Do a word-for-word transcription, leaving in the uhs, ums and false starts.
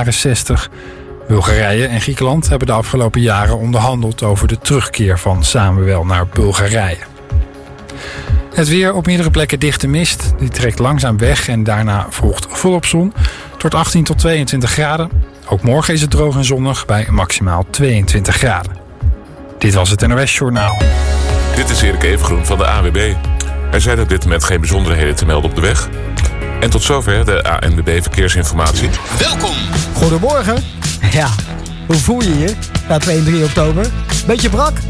jaren zestig. Bulgarije en Griekenland hebben de afgelopen jaren onderhandeld over de terugkeer van Samuel naar Bulgarije. Het weer: op meerdere plekken dichte mist. Die trekt langzaam weg en daarna volgt volop zon. Het wordt achttien tot tweeëntwintig graden. Ook morgen is het droog en zonnig bij maximaal tweeëntwintig graden. Dit was het N O S Journaal. Dit is Erik Evengroen van de A W B. Er zijn op dit moment geen bijzonderheden te melden op de weg. En tot zover de A N W B Verkeersinformatie. Welkom! Goedemorgen. Ja, hoe voel je je na twee en drie oktober? Beetje brak?